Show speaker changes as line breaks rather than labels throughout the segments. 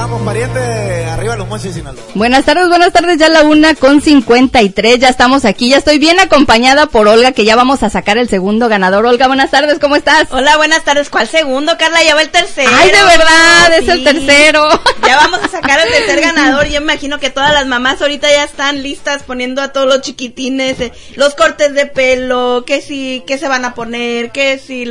Vamos, pariente, arriba los Monchis, Sinaloa.
Buenas tardes, ya la 1:53, ya estamos aquí, ya estoy bien acompañada por Olga, que ya vamos a sacar el segundo ganador. Olga, buenas tardes, ¿cómo estás?
Hola, buenas tardes, ¿cuál segundo, Carla? Ya va el tercero.
¡Ay, de verdad! Sí. Es el tercero.
Ya vamos a sacar el tercer ganador. Yo me imagino que todas las mamás ahorita ya están listas poniendo a todos los chiquitines, los cortes de pelo, que sí, que se van a poner, que sí,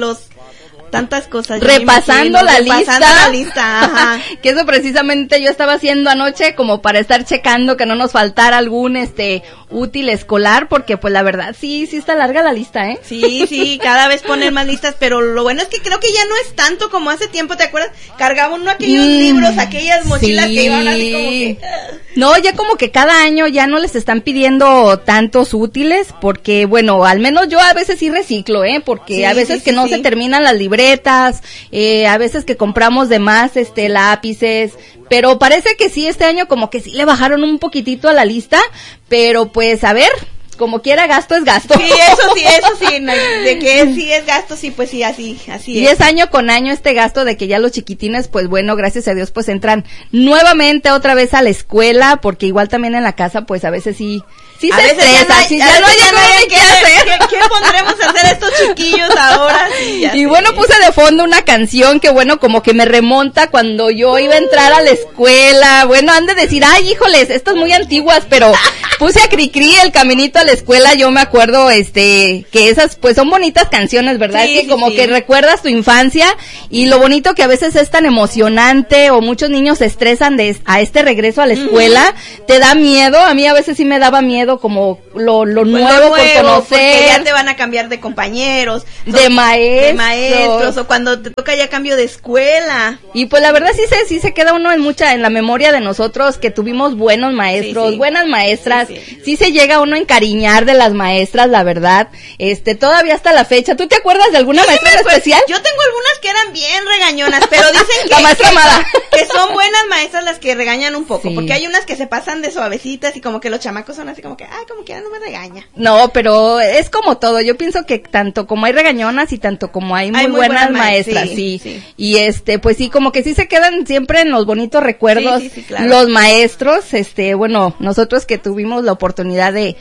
tantas cosas.
Repasando la
lista, ajá.
Que eso precisamente yo estaba haciendo anoche como para estar checando que no nos faltara algún útil escolar, porque pues la verdad sí está larga la lista, ¿eh?
Sí, cada vez ponen más listas, pero lo bueno es que creo que ya no es tanto como hace tiempo, ¿te acuerdas? Cargaba uno aquellos libros, aquellas mochilas que iban así como que...
No, ya como que cada año ya no les están pidiendo tantos útiles, porque bueno, al menos yo a veces sí reciclo, porque a veces que no se terminan las libretas, a veces que compramos de más lápices, pero parece que sí, este año como que sí le bajaron un poquitito a la lista, pero pues a ver, como quiera, gasto es gasto.
Sí, eso sí, no, de que sí es gasto, sí, pues sí, así
y es año con año este gasto de que ya los chiquitines, pues bueno, gracias a Dios, pues entran nuevamente otra vez a la escuela, porque igual también en la casa, pues a veces sí se estresa, ya no hay qué hacer.
¿Qué pondremos a hacer estos chiquillos ahora? Sí,
y bueno, puse de fondo una canción que bueno, como que me remonta cuando yo iba a entrar a la escuela. Bueno, han de decir, ay, híjoles, estas muy antiguas, pero puse a Cricri, El Caminito a la Escuela. Yo me acuerdo, que esas pues son bonitas canciones, ¿verdad?
Sí,
que como que recuerdas tu infancia y lo bonito que a veces es tan emocionante, o muchos niños se estresan a este regreso a la escuela, te da miedo. A mí a veces sí me daba miedo como lo nuevo por conocer,
porque ya te van a cambiar de compañeros,
de maestros,
o cuando te toca ya cambio de escuela.
Y pues la verdad sí se queda uno en la memoria de nosotros, que tuvimos buenos maestros, buenas maestras, sí se llega uno a encariñar de las maestras, la verdad, todavía hasta la fecha. ¿Tú te acuerdas de alguna maestra especial?
Yo tengo algunas que eran bien regañonas, pero dicen que
la maestra amada,
que son buenas maestras las que regañan un poco, porque hay unas que se pasan de suavecitas y como que los chamacos son así como que, ay, como quiera no me regaña.
No, pero es como todo. Yo pienso que tanto como hay regañonas y tanto como hay muy buenas maestras, sí. Y pues sí, como que sí se quedan siempre en los bonitos recuerdos, claro. Los maestros, bueno, nosotros que tuvimos la oportunidad de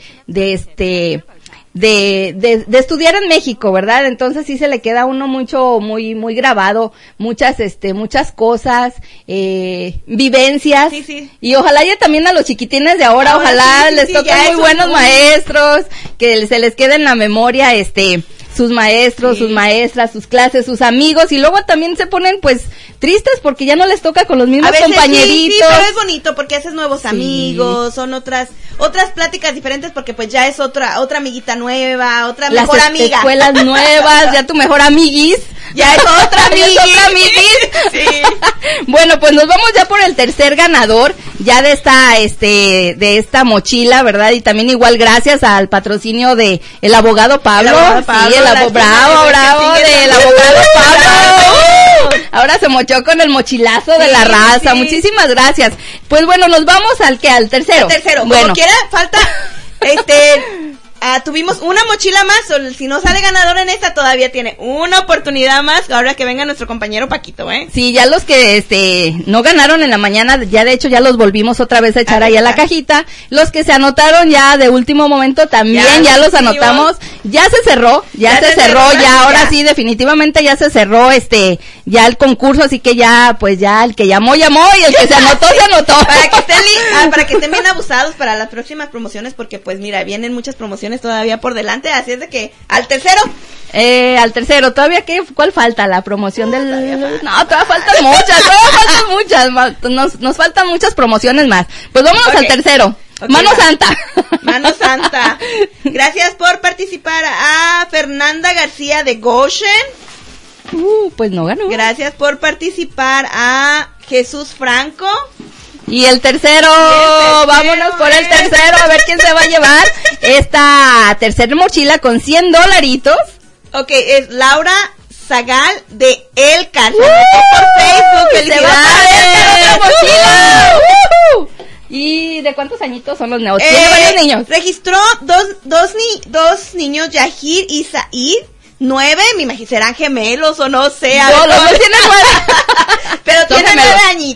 estudiar en México, ¿verdad? Entonces sí se le queda a uno muy grabado, muchas cosas, vivencias, y ojalá ya también a los chiquitines de ahora ojalá les toquen muy buenos maestros, que se les quede en la memoria, sus maestros, sus maestras, sus clases, sus amigos, y luego también se ponen pues tristes porque ya no les toca con los mismos compañeritos.
Sí, pero es bonito porque haces nuevos amigos, son otras pláticas diferentes, porque pues ya es otra amiguita nueva, otra mejor amiga.
Las escuelas nuevas, ya tu mejor amiguis.
Ya es otra amiguis.
Sí. Bueno, pues nos vamos ya por el tercer ganador, ya de esta mochila, ¿verdad? Y también igual gracias al patrocinio de el abogado Pablo. Bravo, del abogado Pablo. Ahora se mochó con el mochilazo de la raza. Muchísimas gracias. Pues bueno, nos vamos al tercero.
El tercero.
Bueno.
Como quiera, falta tuvimos una mochila más, o si no sale ganador en esta, todavía tiene una oportunidad más, ahora que venga nuestro compañero Paquito,
Sí, ya los que no ganaron en la mañana, ya de hecho ya los volvimos otra vez a echar ahí a la cajita. Los que se anotaron ya de último momento también ya los anotamos. Ya se cerró, ya ahora sí definitivamente ya se cerró ya el concurso, así que ya pues ya el que llamó y el que se anotó se anotó.
Para que estén bien abusados para las próximas promociones, porque pues mira, vienen muchas promociones todavía por delante, así es de que al tercero,
todavía ¿cuál falta? La promoción del... No, todavía faltan muchas, nos faltan muchas promociones más. Pues vámonos al tercero. Mano Santa.
Gracias por participar a Fernanda García de Goshen.
Pues no ganó.
Gracias por participar a Jesús Franco.
Y el tercero, vámonos por el tercero, a ver quién se va a llevar esta tercera mochila con $100.
Ok, es Laura Zagal de El Canal por Facebook.
¡Felicidades! ¡Otra mochila! ¿Y de cuántos añitos son los neos? Tiene varios niños.
Registró dos niños, Yahir y Said. 9, me imagino, serán gemelos o no sé.
No, los tiene 9.
Pero tiene 9 añitos.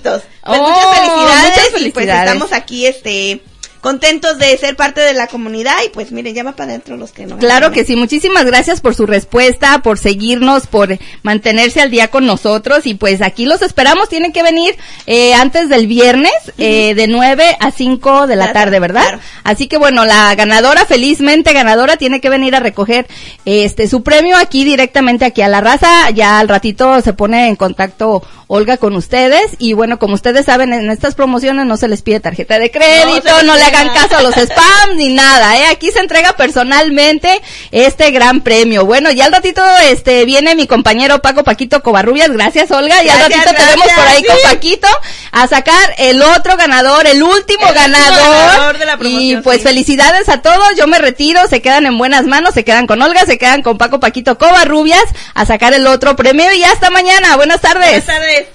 Pues muchas felicidades. Y pues estamos aquí, contentos de ser parte de la comunidad y pues miren, ya va para adentro los que no.
Claro que sí, muchísimas gracias por su respuesta, por seguirnos, por mantenerse al día con nosotros y pues aquí los esperamos, tienen que venir antes del viernes de 9 a 5 de la tarde, ¿verdad? Claro. Así que bueno, la ganadora, felizmente ganadora, tiene que venir a recoger su premio aquí directamente aquí a La Raza, ya al ratito se pone en contacto Olga con ustedes y bueno, como ustedes saben, en estas promociones no se les pide tarjeta de crédito, no le hagan caso a los spams ni nada, aquí se entrega personalmente este gran premio. Bueno, ya al ratito viene mi compañero Paquito Covarrubias, gracias Olga, y al ratito te vemos por ahí con Paquito a sacar el otro ganador, el último ganador
de la promoción,
y pues felicidades a todos, yo me retiro, se quedan en buenas manos, se quedan con Olga, se quedan con Paquito Covarrubias a sacar el otro premio y hasta mañana, buenas tardes.
Buenas tardes.